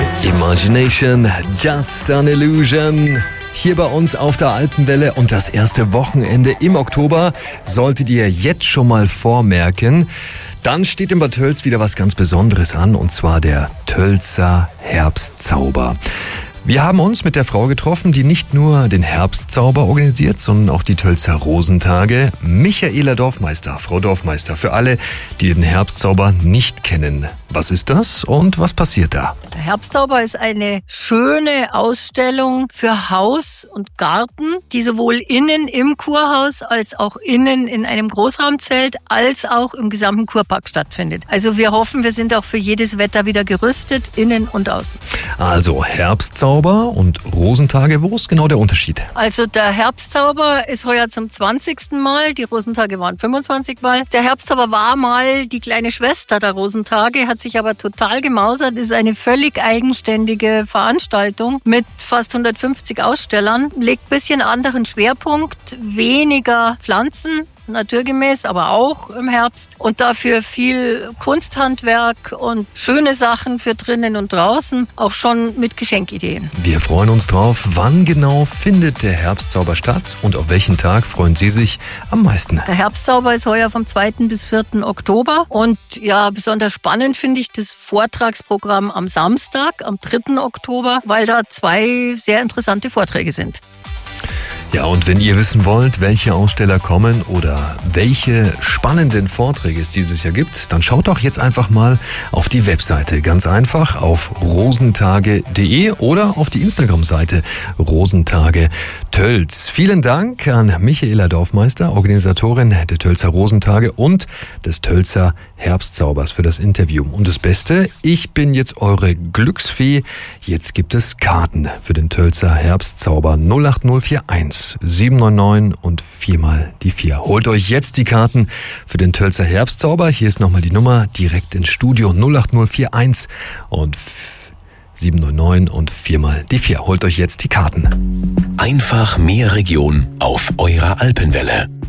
Imagination, Just an Illusion. Hier bei uns auf der Alpenwelle und das erste Wochenende im Oktober solltet ihr jetzt schon mal vormerken. Dann steht in Bad Tölz wieder was ganz Besonderes an, und zwar der Tölzer Herbstzauber. Wir haben uns mit der Frau getroffen, die nicht nur den Herbstzauber organisiert, sondern auch die Tölzer Rosentage. Michaela Dorfmeister. Frau Dorfmeister, für alle, die den Herbstzauber nicht kennen. Was ist das und was passiert da? Der Herbstzauber ist eine schöne Ausstellung für Haus und Garten, die sowohl innen im Kurhaus als auch innen in einem Großraumzelt als auch im gesamten Kurpark stattfindet. Also wir hoffen, wir sind auch für jedes Wetter wieder gerüstet, innen und außen. Also Herbstzauber und Rosentage, wo ist genau der Unterschied? Also der Herbstzauber ist heuer zum 20. Mal, die Rosentage waren 25 Mal. Der Herbstzauber war mal die kleine Schwester der Rosentage, hat sich aber total gemausert, ist eine völlig eigenständige Veranstaltung mit fast 150 Ausstellern, legt ein bisschen anderen Schwerpunkt, weniger Pflanzen, naturgemäß, aber auch im Herbst, und dafür viel Kunsthandwerk und schöne Sachen für drinnen und draußen, auch schon mit Geschenkideen. Wir freuen uns drauf. Wann genau findet der Herbstzauber statt und auf welchen Tag freuen Sie sich am meisten? Der Herbstzauber ist heuer vom 2. bis 4. Oktober und ja, besonders spannend finde ich das Vortragsprogramm am Samstag, am 3. Oktober, weil da 2 sehr interessante Vorträge sind. Ja, und wenn ihr wissen wollt, welche Aussteller kommen oder welche spannenden Vorträge es dieses Jahr gibt, dann schaut doch jetzt einfach mal auf die Webseite. Ganz einfach auf rosentage.de oder auf die Instagram-Seite Rosentage Tölz. Vielen Dank an Michaela Dorfmeister, Organisatorin der Tölzer Rosentage und des Tölzer Herbstzaubers, für das Interview. Und das Beste, ich bin jetzt eure Glücksfee. Jetzt gibt es Karten für den Tölzer Herbstzauber 08041 799 und 4 mal die 4. Holt euch jetzt die Karten für den Tölzer Herbstzauber. Hier ist nochmal die Nummer direkt ins Studio 08041 und 799 und 4 mal die 4. Holt euch jetzt die Karten. Einfach mehr Region auf eurer Alpenwelle.